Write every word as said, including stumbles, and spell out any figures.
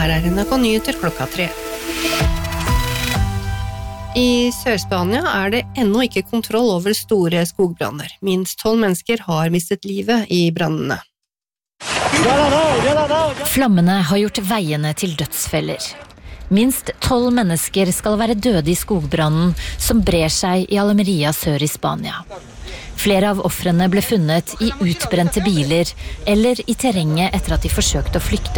her er N R K Nyheter klokka tre. I Sør-Spania er det ennå ikke kontroll over store skogbranner. Minst tolv mennesker har mistet livet i brannene. Flammene har gjort veiene til dødsfeller. Minst tolv mennesker skal være døde i skogbrannen som brer seg i Almeria sør i Spania. Flere av offrene ble funnet i utbrente biler eller i terrenget etter at de forsøkte å flykte